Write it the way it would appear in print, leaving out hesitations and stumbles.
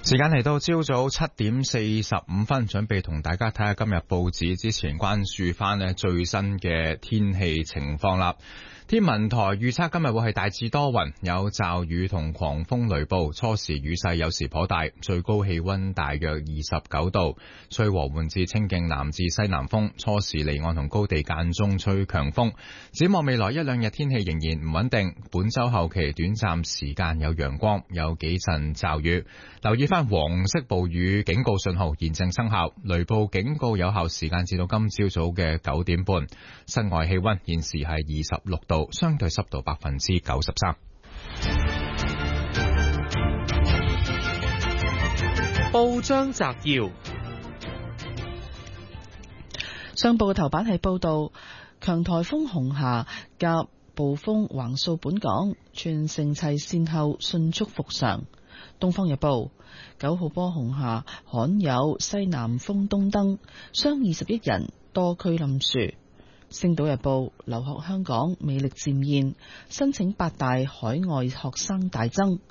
時間嚟到朝早7:45，準備同大家睇下今日報紙之前，關注翻呢最新嘅天氣情況啦。天文台預測今日會係大致多雲，有驟雨同狂風雷暴，初時雨勢有時頗大，最高氣溫大約29度，吹和緩至清勁南至西南風，初時離岸同高地間中吹強風。展望未來一兩日天氣仍然唔穩定，本周後期短暫時間有陽光，有幾陣驟雨。留意翻黃色暴雨警告信號現正生效，雷暴警告有效時間至到今朝早嘅9點半。室外氣溫現時係26度，相對濕度93%。 報章摘要： 上報嘅頭版係報道強颱風紅霞夾暴風橫掃本港，全城齊善後迅速復常。東方日報9號波紅霞罕有西南風東登，傷21人，多區冧樹。星島日報留學香港魅力漸現，申請8大海外學生大增。